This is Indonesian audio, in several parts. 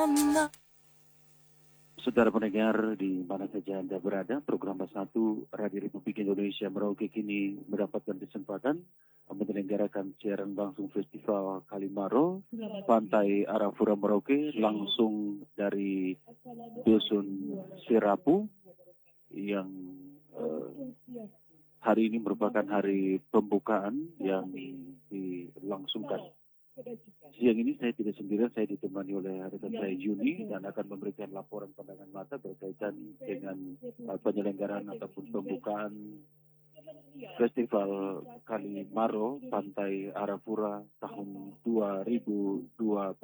Saudara pendengar di mana saja Anda berada, program Bersatu Radio Republik Indonesia Merauke kini mendapatkan kesempatan menyelenggarakan siaran langsung Festival Kalimaro Pantai Arafura Merauke langsung dari Dusun Sirapu yang hari ini merupakan hari pembukaan yang dilangsungkan. Siang ini saya tidak sendirian, saya ditemani oleh rekan saya Yuni dan akan memberikan laporan pandangan mata berkaitan dengan penyelenggaraan ataupun pembukaan Festival Kalimaro Pantai Arafura tahun 2026.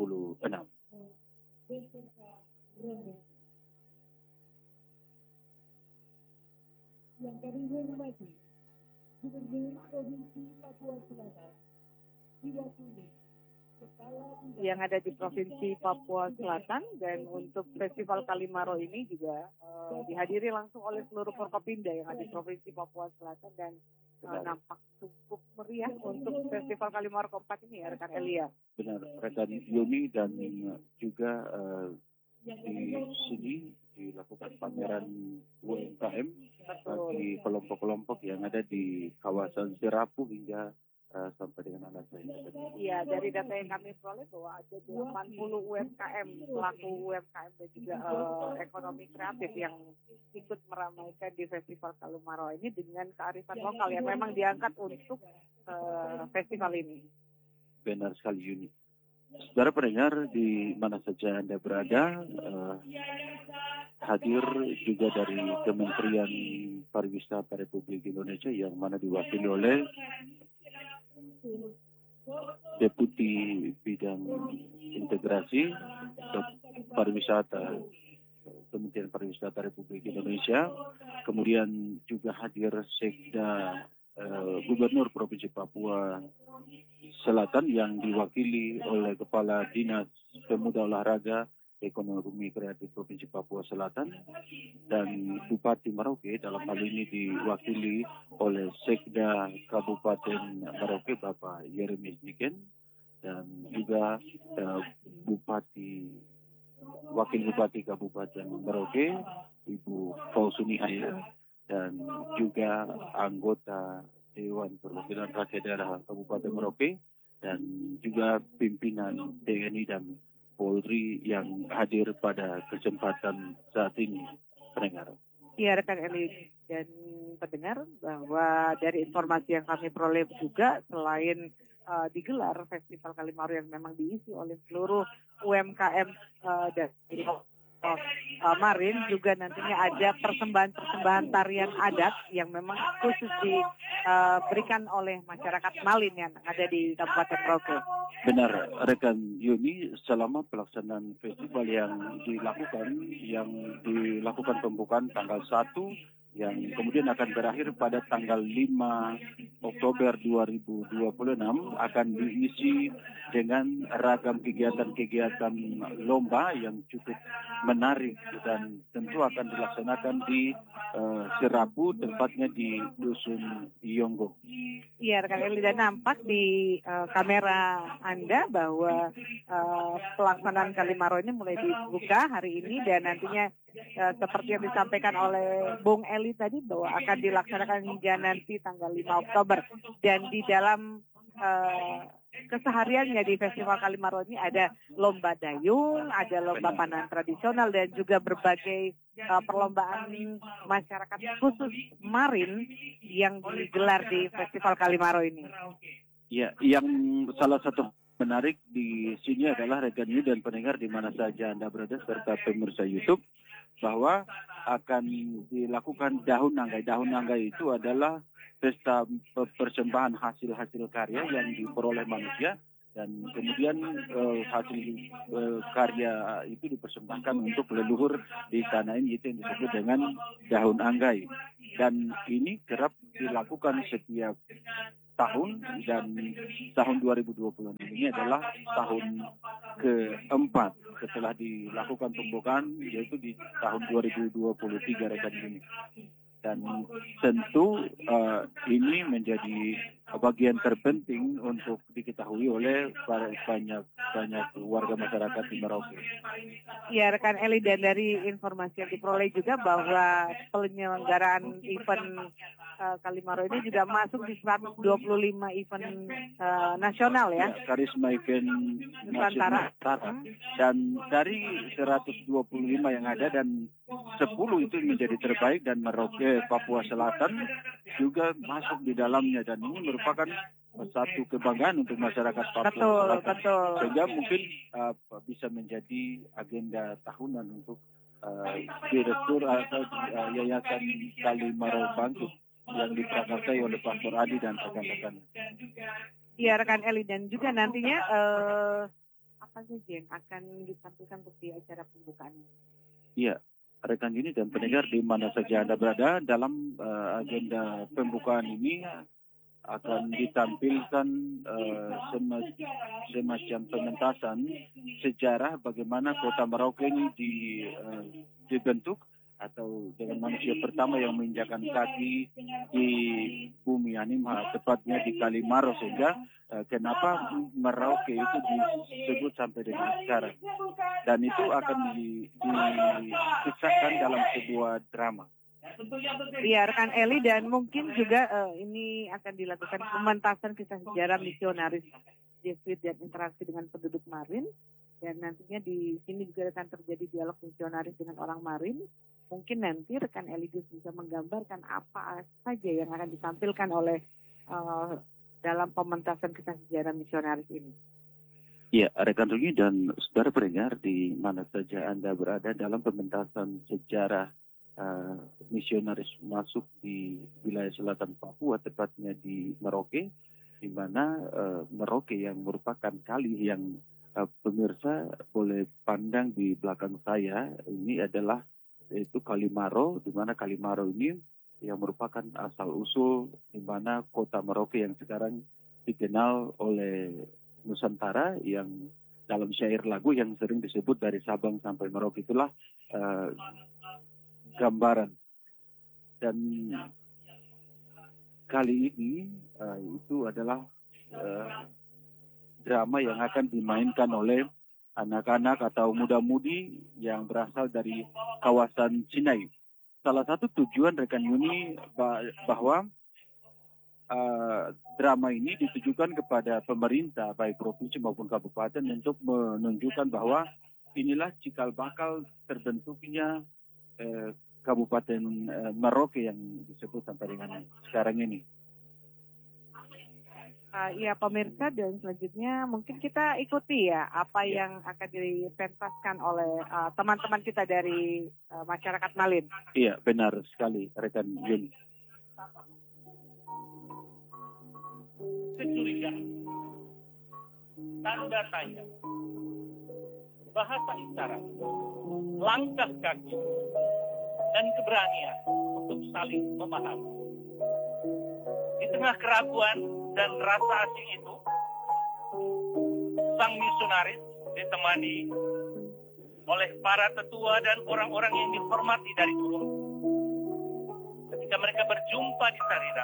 Yang kami hormati, Gubernur Provinsi Papua Selatan, diwakili yang ada di Provinsi Papua Selatan, dan untuk Festival Kalimaro ini juga dihadiri langsung oleh seluruh Forkopimda yang ada di Provinsi Papua Selatan, dan nampak cukup meriah untuk Festival Kalimaro keempat ini ya rekan Elia. Benar, rekan Yuni, dan juga di sini dilakukan pameran UMKM bagi kelompok-kelompok yang ada di kawasan Sirapu hingga sampai dengan anak saya. Iya, dari data yang kami peroleh bahwa ada 80 UMKM, pelaku UMKM dan juga ekonomi kreatif yang ikut meramaikan di Festival Kalimaro ini dengan kearifan lokal yang memang diangkat untuk festival ini. Benar sekali Yuni. Saudara pendengar di mana saja Anda berada, hadir juga dari Kementerian Pariwisata Republik Indonesia yang mana diwakili oleh Deputi Bidang Integrasi Pariwisata Kementerian Pariwisata Republik Indonesia, kemudian juga hadir Sekda Gubernur Provinsi Papua Selatan yang diwakili oleh Kepala Dinas Pemuda Olahraga Ekonomi Kreatif Provinsi Papua Selatan, dan Bupati Merauke dalam hal ini diwakili oleh Sekda Kabupaten Merauke Bapak Yeremis Niken, dan juga Wakil Bupati Kabupaten Merauke Ibu Fausuni Haya, dan juga anggota Dewan Perwakilan Rakyat Daerah Kabupaten Merauke, dan juga pimpinan TNI dan Polri yang hadir pada kesempatan saat ini, pendengar. Iya rekan Eli dan pendengar, bahwa dari informasi yang kami peroleh juga selain digelar Festival Kalimaro yang memang diisi oleh seluruh UMKM dari Marin, juga nantinya ada persembahan tarian adat yang memang khusus diberikan oleh masyarakat Malin yang ada di Kabupaten Merauke. Benar, rekan Yuni, selama pelaksanaan festival yang dilakukan pembukaan tanggal 1 yang kemudian akan berakhir pada tanggal 5 Oktober 2026 akan diisi dengan ragam kegiatan-kegiatan lomba yang cukup menarik dan tentu akan dilaksanakan di Sirapu, tempatnya di Dusun Yonggo. Iya rekan Eli, dan nampak di kamera Anda bahwa pelaksanaan Kalimaro ini mulai dibuka hari ini, dan nantinya seperti yang disampaikan oleh Bung Eli tadi bahwa akan dilaksanakan hingga nanti tanggal 5 Oktober. Dan di dalam kesehariannya di Festival Kalimaro ini ada lomba dayung, ada lomba pandan tradisional, dan juga berbagai perlombaan masyarakat khusus Marin yang digelar di Festival Kalimaro ini. Ya, yang salah satu menarik di sini adalah rekan Yu dan pendengar di mana saja Anda berada serta pemirsa YouTube, bahwa akan dilakukan Dahun Nanggai. Dahun Nanggai itu adalah pesta persembahan hasil-hasil karya yang diperoleh manusia, dan kemudian hasil karya itu dipersembahkan untuk leluhur di tanah ini, itu yang disebut dengan Dahun Anggai. Dan ini kerap dilakukan setiap tahun, dan tahun 2020 ini adalah tahun keempat setelah dilakukan pembukaan, yaitu di tahun 2023 rekan ini. Dan tentu ini menjadi bagian terpenting untuk diketahui oleh banyak warga masyarakat di Merauke. Ya, rekan Eli, dan dari informasi yang diperoleh juga bahwa penyelenggaraan event Kalimaro ini juga masuk di 125 event nasional ya. Karisma event Nusantara. Dan dari 125 yang ada dan 10 itu menjadi terbaik, dan Merauke Papua Selatan juga masuk di dalamnya, dan ini merupakan satu kebanggaan untuk masyarakat Papua Selatan. Betul. Sehingga mungkin bisa menjadi agenda tahunan untuk direktur atau Yayasan Kalimaro Bangkit yang diprakarsai oleh Pastor Adi dan rekan-rekan. Iya, rekan Eli, dan juga nantinya apa saja yang akan ditampilkan untuk di acara pembukaan? Iya, rekan Yuni dan pendengar di mana saja Anda berada, dalam agenda pembukaan ini akan ditampilkan semacam pementasan sejarah bagaimana kota Merauke ini dibentuk, atau dengan manusia pertama yang menginjakan kaki di bumi Animha, tepatnya di Kalimaro, sehingga kenapa Merauke itu disebut sampai dengan sekarang. Dan itu akan dikisahkan dalam sebuah drama. Iya, rekan Eli, dan mungkin juga ini akan dilakukan pementasan kisah sejarah misionaris Jesuit dan interaksi dengan penduduk Marin, dan nantinya di sini juga akan terjadi dialog misionaris dengan orang Marin. Mungkin nanti rekan Eligus bisa menggambarkan apa saja yang akan ditampilkan oleh dalam pementasan kisah sejarah misionaris ini. Ya, rekan Rugi dan saudara pendengar di mana saja Anda berada, dalam pementasan sejarah misionaris masuk di wilayah selatan Papua, tepatnya di Merauke, di mana Merauke yang merupakan kali yang pemirsa boleh pandang di belakang saya, ini adalah yaitu Kalimaro, di mana Kalimaro ini yang merupakan asal usul di mana kota Merauke yang sekarang dikenal oleh Nusantara, yang dalam syair lagu yang sering disebut dari Sabang sampai Merauke, itulah gambaran. Dan kali ini itu adalah drama yang akan dimainkan oleh anak-anak atau muda-mudi yang berasal dari kawasan Sinai. Salah satu tujuan rekan Yuni bahwa drama ini ditujukan kepada pemerintah baik provinsi maupun kabupaten untuk menunjukkan bahwa inilah cikal bakal terbentuknya Kabupaten Merauke yang disebut sampai dengan sekarang ini. Ya pemirsa, dan selanjutnya mungkin kita ikuti ya apa yang akan dipentaskan oleh teman-teman kita dari masyarakat Malin. Iya, benar sekali rekan Yuni. Kecurigaan, tanda tanya, bahasa isyarat, langkah kaki, dan keberanian untuk saling memahami. Di tengah keraguan dan rasa asing itu, sang misionaris ditemani oleh para tetua dan orang-orang yang dihormati dari Urung. Ketika mereka berjumpa di Sarira,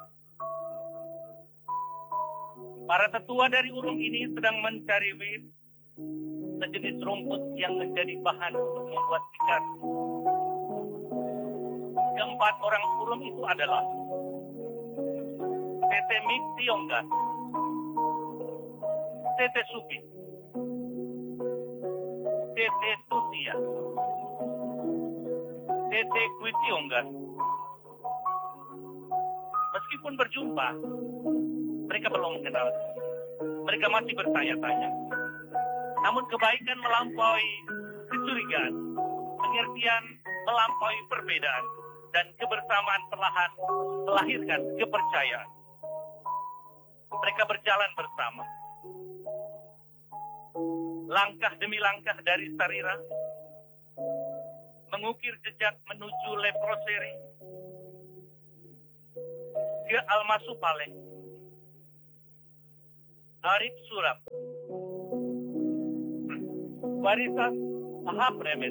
para tetua dari Urung ini sedang mencari wit, sejenis rumput yang menjadi bahan untuk membuat ikat. Keempat orang Urung itu adalah Tete Mik Tionggan, Tete Supi, Tete Tutia, Tete Kuitionggan. Meskipun berjumpa, mereka belum kenal. Mereka masih bertanya-tanya. Namun kebaikan melampaui kecurigaan, pengertian melampaui perbedaan, dan kebersamaan perlahan melahirkan kepercayaan. Mereka berjalan bersama. Langkah demi langkah dari Sarira, mengukir jejak menuju Leproseri, ke Almasupale, Arif Surab, Baritas Ahab Remet,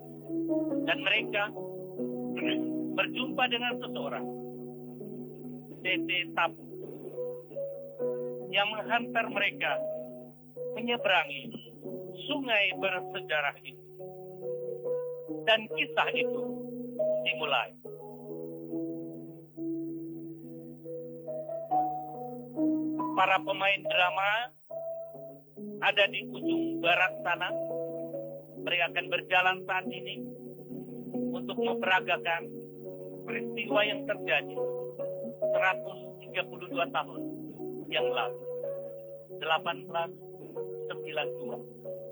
dan mereka berjumpa dengan seseorang DT Tabu yang menghantar mereka menyeberangi sungai bersejarah itu. Dan kisah itu dimulai. Para pemain drama ada di ujung barat sana. Mereka akan berjalan saat ini untuk memperagakan peristiwa yang terjadi 132 tahun yang lalu, 1892.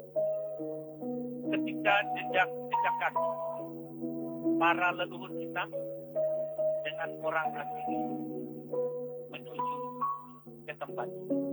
Ketika jejak kaki para leluhur kita dengan orang asing menuju ke tempat